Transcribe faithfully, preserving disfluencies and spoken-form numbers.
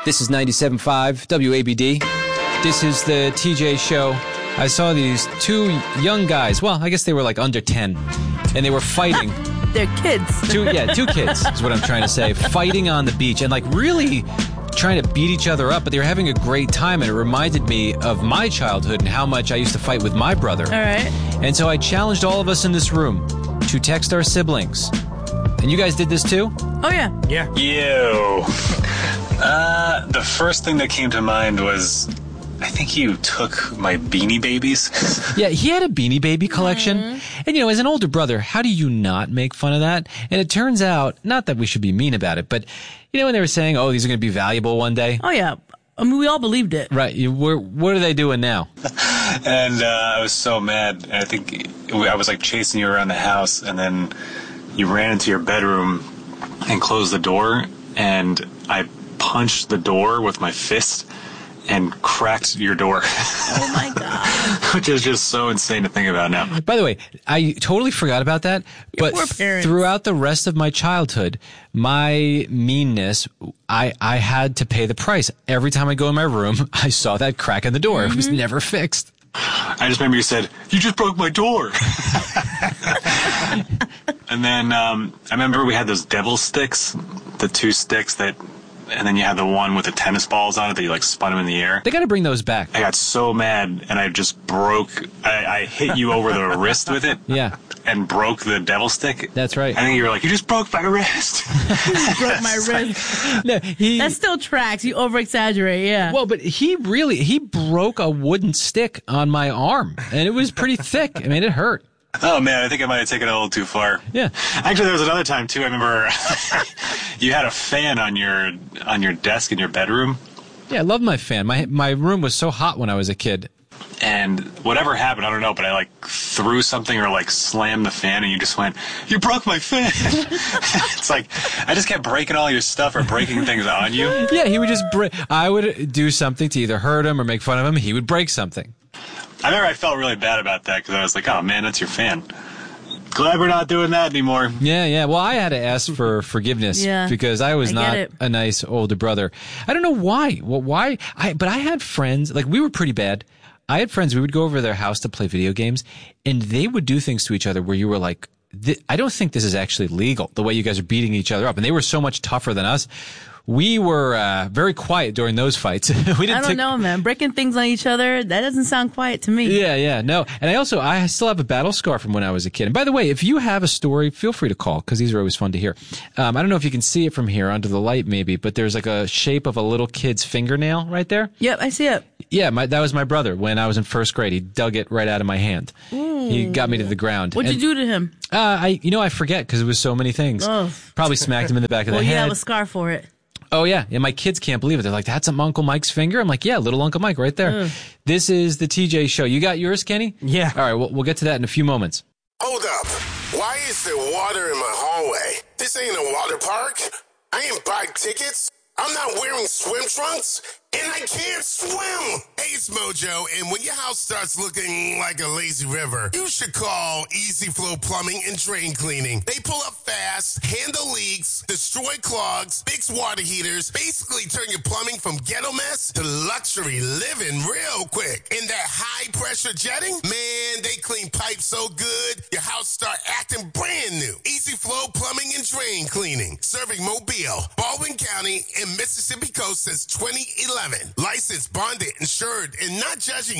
This is ninety-seven point five W A B D. This is the T J Show. I saw these two young guys. Well, I guess they were like under ten. And they were fighting. They're kids. Two, yeah, two kids is what I'm trying to say. Fighting on the beach and like really trying to beat each other up. But they were having a great time. And it reminded me of my childhood and how much I used to fight with my brother. All right. And so I challenged all of us in this room to text our siblings. And you guys did this too? Oh, yeah. Yeah. Ew. Uh, the first thing that came to mind was, I think you took my Beanie Babies. Yeah, he had a Beanie Baby collection. Mm-hmm. And, you know, as an older brother, how do you not make fun of that? And it turns out, not that we should be mean about it, but, you know, when they were saying, oh, these are going to be valuable one day. Oh, yeah. I mean, we all believed it. Right. You, we're, what are they doing now? And uh, I was so mad. And I think I was, like, chasing you around the house, and then you ran into your bedroom and closed the door, and I punched the door with my fist and cracked your door. Oh, my God. Which is just so insane to think about now. By the way, I totally forgot about that, but poor parents. Throughout the rest of my childhood, my meanness, I, I had to pay the price. Every time I go in my room, I saw that crack in the door. Mm-hmm. It was never fixed. I just remember you said, you just broke my door. And then um, I remember we had those devil sticks, the two sticks that, and then you had the one with the tennis balls on it that you like spun them in the air. They got to bring those back. I got so mad and I just broke, I, I hit you over the wrist with it. Yeah. And broke the devil stick. That's right. I think you were like, you just broke my wrist. broke my wrist. No, he, that still tracks. You over-exaggerate, yeah. Well, but he really, he broke a wooden stick on my arm, and it was pretty thick. I mean, it hurt. Oh, man, I think I might have taken it a little too far. Yeah. Actually, there was another time, too. I remember you had a fan on your on your desk in your bedroom. Yeah, I love my fan. My my room was so hot when I was a kid. And whatever happened, I don't know, but I, like, threw something or, like, slammed the fan, and you just went, you broke my fan. It's like, I just kept breaking all your stuff or breaking things on you. Yeah, he would just break. I would do something to either hurt him or make fun of him. He would break something. I remember I felt really bad about that because I was like, oh, man, that's your fan. Glad we're not doing that anymore. Yeah, yeah. Well, I had to ask for forgiveness yeah, because I was I not it. a nice older brother. I don't know why. Well, why? I But I had friends, like we were pretty bad. I had friends, we would go over to their house to play video games, and they would do things to each other where you were like, I don't think this is actually legal, the way you guys are beating each other up. And they were so much tougher than us. We were uh, very quiet during those fights. we didn't I don't take... know, man. Breaking things on each other, that doesn't sound quiet to me. Yeah, yeah, no. And I also, I still have a battle scar from when I was a kid. And by the way, if you have a story, feel free to call, because these are always fun to hear. Um, I don't know if you can see it from here under the light maybe, but there's like a shape of a little kid's fingernail right there. Yep, I see it. Yeah, my, that was my brother when I was in first grade. He dug it right out of my hand. Ooh. He got me to the ground. What'd and, you do to him? Uh, I, you know, I forget because it was so many things. Oh. Probably smacked him in the back of well, the you head. have a scar for it. Oh, yeah. And my kids can't believe it. They're like, that's Uncle Mike's finger? I'm like, yeah, little Uncle Mike right there. Ugh. This is the T J Show. You got yours, Kenny? Yeah. All right, we'll, we'll get to that in a few moments. Hold up. Why is there water in my hallway? This ain't a water park. I ain't buy tickets. I'm not wearing swim trunks. And I can't swim. Hey, it's Mojo, and when your house starts looking like a lazy river, you should call Easy Flow Plumbing and Drain Cleaning. They pull up fast, handle leaks, destroy clogs, fix water heaters, basically turn your plumbing from ghetto mess to luxury living real quick. And that high-pressure jetting, man, they clean pipes so good, your house start acting brand new. Easy Flow Plumbing and Drain Cleaning, serving Mobile, Baldwin County, and Mississippi Coast since twenty eleven. Licensed, bonded, insured, and not judging